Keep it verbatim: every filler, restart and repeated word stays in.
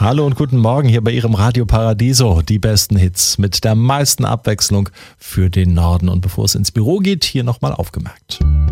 Hallo und guten Morgen hier bei Ihrem Radio Paradiso. Die besten Hits mit der meisten Abwechslung für den Norden. Und bevor es ins Büro geht, hier nochmal aufgemerkt.